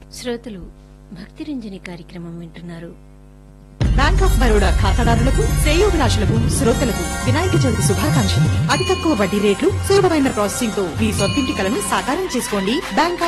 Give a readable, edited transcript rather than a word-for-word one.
శ్రోతలు భక్తిరంజని కార్యక్రమం వింటున్నారు. బ్యాంక్ ఆఫ్ బరోడా ఖాతాదారులకు, శ్రేయోభిలాషులకు, శ్రోతలకు వినాయక చవితి శుభాకాంక్షలు. అతి తక్కువ వడ్డీ రేట్లు, సులభమైన ప్రాసెసింగ్ తో మీ సొంతింటి కలను సాకారం చేసుకోండి. బ్యాంక్